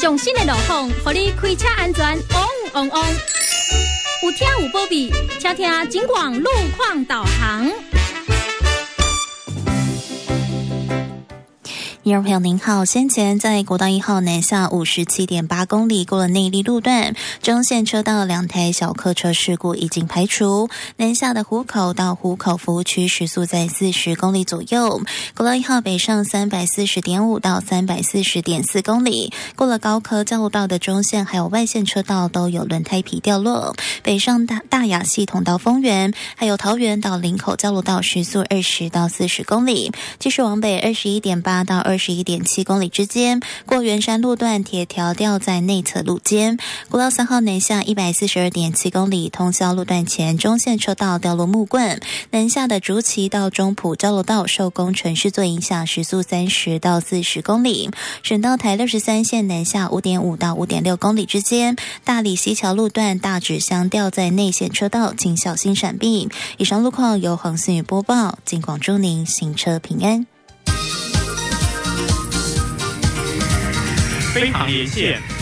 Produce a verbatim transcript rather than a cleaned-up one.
上新的路况，让你开车安全旺旺旺。有听有保庇，请听警广路况导航。 听众朋友您好，先前在国道一号南下 五十七点八 公里过了内壢路段，中线车道两台小客车事故已经排除，南下的湖口到湖口服务区时速在四十公里左右。国道一号北上 三百四十点五 到 三百四十点四 公里，过了高科交流道的中线还有外线车道都有轮胎皮掉落。北上大大雅系统到丰原，还有桃园到林口交流道时速二十到四十公里，继续往北 二十一点八 到二十一点七 公里之间，过圆山路段铁条掉在内侧路肩。国道三号南下 一百四十二点七 公里，通霄路段前中线车道掉落木棍，南下的竹崎到中埔交流道受工程施作影响，时速三十到四十公里。省道台六十三线南下 五点五 到 五点六 公里之间，大里溪桥路段大纸箱掉在内线车道，请小心闪避。以上路况由黄思雨播报，警广祝您行车平安。 飞航连线